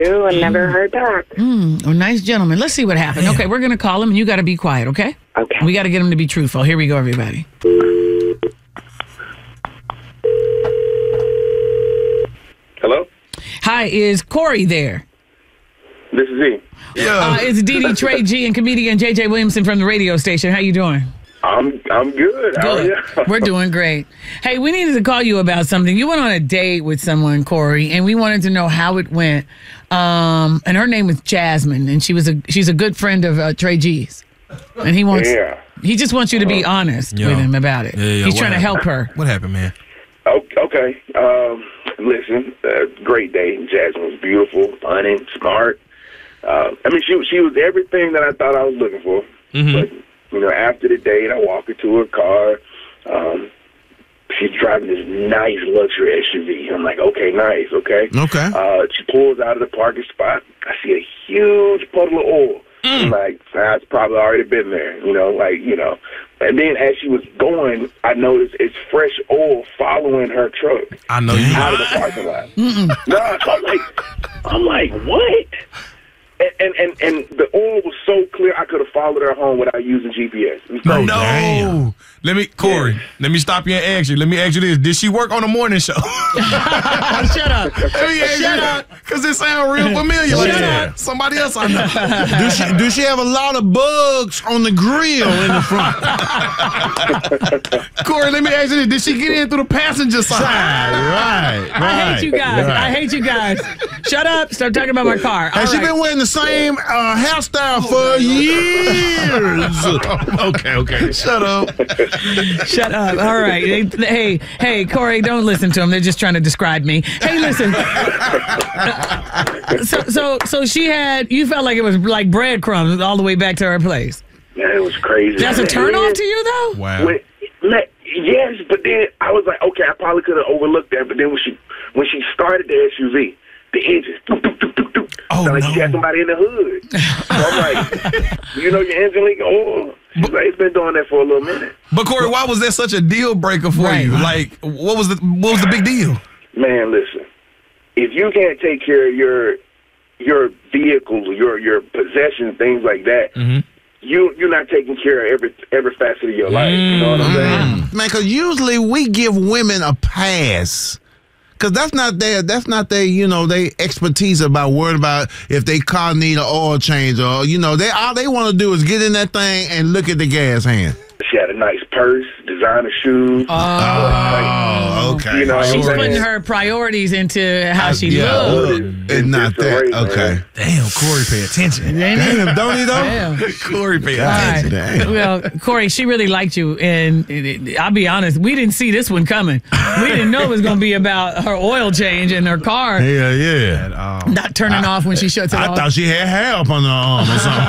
Ooh, I never heard back. Oh, nice gentleman. Let's see what happened. Okay, we're going to call him, and you got to be quiet, okay? Okay. We got to get him to be truthful. Here we go, everybody. Hello? Hi, is Corey there? This is he. It's Dee Trey G and comedian JJ Williamson from the radio station. How you doing? I'm good. How are you? We're doing great. Hey, we needed to call you about something. You went on a date with someone, Corey, and we wanted to know how it went. And her name was Jasmine, and she's a good friend of Trey G's. And he just wants you to be honest with him about it. He's trying to help her. What happened, man? Okay. Listen, great day. Jasmine was beautiful, funny, smart. She was everything that I thought I was looking for. Mm-hmm. But, after the date, I walk her to her car. She's driving this nice luxury SUV. I'm like, okay, nice, okay. Okay. She pulls out of the parking spot. I see a huge puddle of oil. I'm like, it's probably already been there, And then as she was going, I noticed it's fresh oil following her truck. I know you out of the parking lot. No, so I'm like, what? And the oil was so clear, I could have followed her home without using GPS. No. Damn. Corey, let me stop you and ask you. Let me ask you this. Did she work on the morning show? Shut up. Shut up. Because it sounds real familiar. Shut up. Somebody else I know. Do she have a lot of bugs on the grill in the front? Corey, let me ask you this. Did she get in through the passenger side? Right. I hate you guys. Right. I hate you guys. Shut up. Stop talking about my car. Has she been wearing the same hairstyle for years? Okay. Shut up. Shut up. All right. Hey, Corey, don't listen to them. They're just trying to describe me. Hey, listen. So you felt like it was like breadcrumbs all the way back to her place. Yeah, it was crazy. That's a turn off to you, though? Wow. Yes, but then I was like, okay, I probably could have overlooked that. But then when she started the SUV, the engine, like she had somebody in the hood. So I'm like, your engine leak? Oh, she's like, it's been doing that for a little minute. But Corey, why was that such a deal breaker for you? Like, what was the big deal? Man, listen, if you can't take care of your vehicles, your possessions, things like that, you're not taking care of every facet of your life. You know what I'm saying? Man, because usually we give women a pass. Because that's not their, they expertise about worrying about if they car need an oil change or, all they want to do is get in that thing and look at the gas hand. She had a nice purse, designer shoes. Oh, okay. She's putting her priorities into how she looks. And not that. Okay. Damn, Corey, pay attention. Damn, don't he though? Damn. Corey, pay attention. Right. Well, Corey, she really liked you, and I'll be honest, we didn't see this one coming. We didn't know it was going to be about her oil change and her car not turning off when she shuts it off. I thought she had hair up on her arm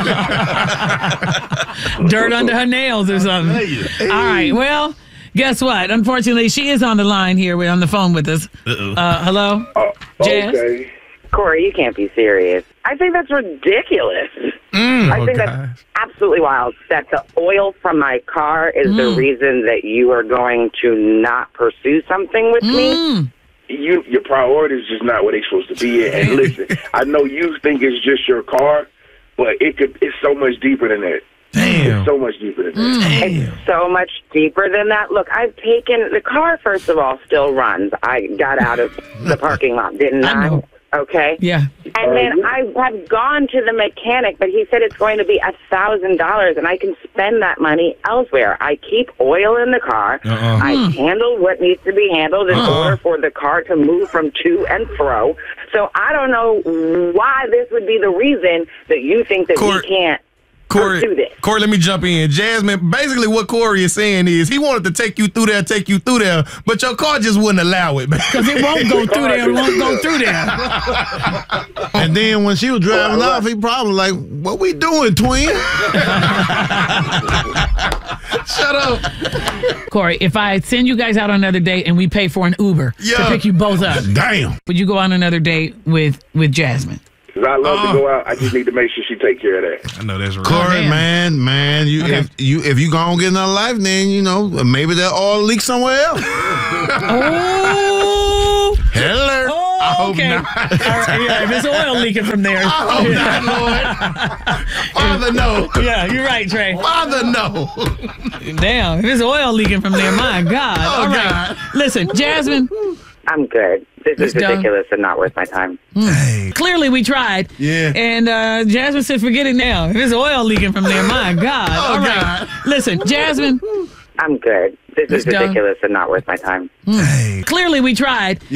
or something. Dirt under her nails or something. All right, well, guess what? Unfortunately, she is on the line here. We're on the phone with us. Hello? Jazz? Okay. Corey, you can't be serious. I think that's ridiculous. I think that's absolutely wild. That the oil from my car is the reason that you are going to not pursue something with me. Your priorities just not where they're supposed to be. And listen, I know you think it's just your car, but it's so much deeper than that. Damn. It's so much deeper than that. It's so much deeper than that. Look, I've taken the car, first of all, still runs. I got out of the parking lot, didn't I? know. Okay. Yeah. And then I have gone to the mechanic, but he said it's going to be $1,000, and I can spend that money elsewhere. I keep oil in the car. I handle what needs to be handled in order for the car to move from to and fro. So I don't know why this would be the reason that you think that we can't Corey, pursue this. Corey, let me jump in. Jasmine, basically what Corey is saying is he wanted to take you through there, but your car just wouldn't allow it, man. Because it won't go through there. It won't go through there. And then when she was driving off, he probably like, what we doing, twin? Shut up. Corey, if I send you guys out on another date and we pay for an Uber to pick you both up, damn, would you go on another date with Jasmine? Because I love to go out. I just need to make sure she take care of that. I know that's right. Corey, man, if you gonna get another life, then maybe that oil leak somewhere else. Oh, Hello. oh, okay. All right, yeah, if there's oil leaking from there. I hope not, Lord. Father, no. Yeah, you're right, Trey. Father, no. Damn, if there's oil leaking from there, my God. Oh, All right. God. Listen, Jasmine. I'm good. This is done. ridiculous and not worth my time. Hey. Clearly, we tried. Yeah. And Jasmine said, forget it now. If there's oil leaking from there, my God. Oh, All right. God. Listen, Jasmine. I'm good. This is done. ridiculous and not worth my time. Hey. Clearly, we tried.